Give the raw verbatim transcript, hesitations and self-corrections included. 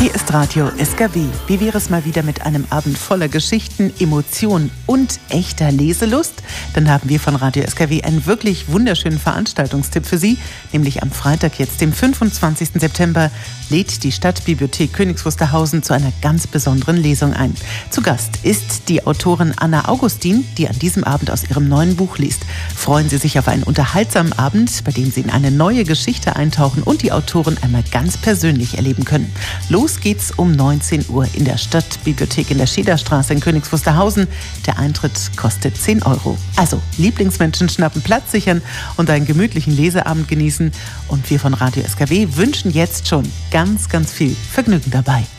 Hier ist Radio S K W. Wie wäre es mal wieder mit einem Abend voller Geschichten, Emotionen und echter Leselust? Dann haben wir von Radio S K W einen wirklich wunderschönen Veranstaltungstipp für Sie. Nämlich am Freitag jetzt, dem fünfundzwanzigsten September, lädt die Stadtbibliothek Königs Wusterhausen zu einer ganz besonderen Lesung ein. Zu Gast ist die Autorin Anna Augustin, die an diesem Abend aus ihrem neuen Buch liest. Freuen Sie sich auf einen unterhaltsamen Abend, bei dem Sie in eine neue Geschichte eintauchen und die Autorin einmal ganz persönlich erleben können. Los geht's um neunzehn Uhr in der Stadtbibliothek in der Schederstraße in Königs Wusterhausen. Der Eintritt kostet zehn Euro. Also Lieblingsmenschen schnappen, Platz sichern und einen gemütlichen Leseabend genießen. Und wir von Radio S K W wünschen jetzt schon ganz, ganz viel Vergnügen dabei.